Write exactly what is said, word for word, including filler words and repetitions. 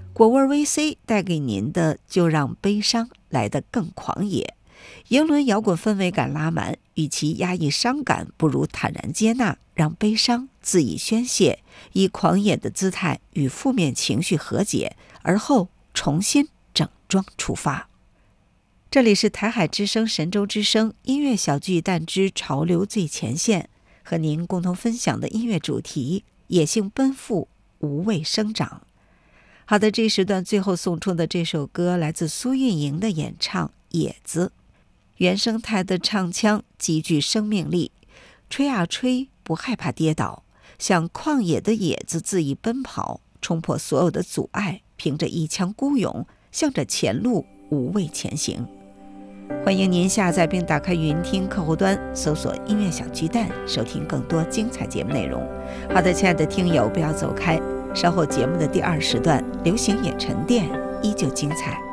果味 V C 带给您的就让悲伤来得更狂野。英伦摇滚氛围感拉满，与其压抑伤感，不如坦然接纳，让悲伤恣意宣泄，以狂野的姿态与负面情绪和解，而后重新整装出发。这里是台海之声神州之声音乐小巨蛋之潮流最前线，和您共同分享的音乐主题：野性奔赴，无畏生长。好的，这时段最后送出的这首歌来自苏运莹的演唱《野子》，原生态的唱腔极具生命力，吹啊吹，不害怕跌倒，像旷野的野子恣意奔跑，冲破所有的阻碍，凭着一腔孤勇，向着前路无畏前行。欢迎您下载并打开云听客户端，搜索音乐小巨蛋，收听更多精彩节目内容。好的，亲爱的听友，不要走开，稍后节目的第二时段流行也沉淀，依旧精彩。